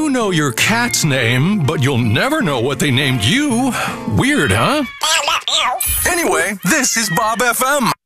You know your cat's name, but you'll never know what they named you. Weird, huh? Anyway, this is Bob FM.